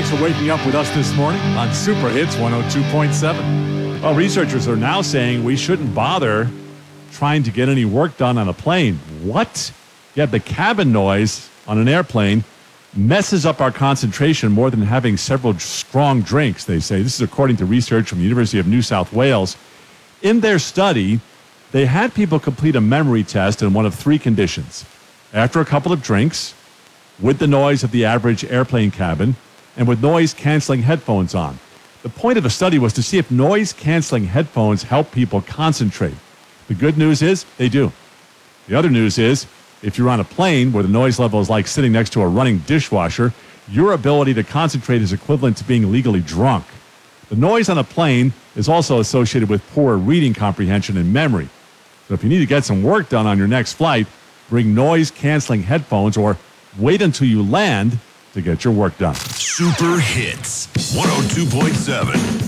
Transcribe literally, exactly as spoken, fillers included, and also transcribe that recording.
Thanks for waking up with us this morning on Super Hits one oh two point seven. Well, researchers are now saying we shouldn't bother trying to get any work done on a plane. What? Yeah, the cabin noise on an airplane messes up our concentration more than having several strong drinks, they say. This is according to research from the University of New South Wales. In their study, they had people complete a memory test in one of three conditions. After a couple of drinks, with the noise of the average airplane cabin, and with noise-canceling headphones on. The point of the study was to see if noise-canceling headphones help people concentrate. The good news is they do. The other news is if you're on a plane where the noise level is like sitting next to a running dishwasher, your ability to concentrate is equivalent to being legally drunk. The noise on a plane is also associated with poor reading comprehension and memory. So if you need to get some work done on your next flight, bring noise-canceling headphones or wait until you land to get your work done. Super Hits one oh two point seven.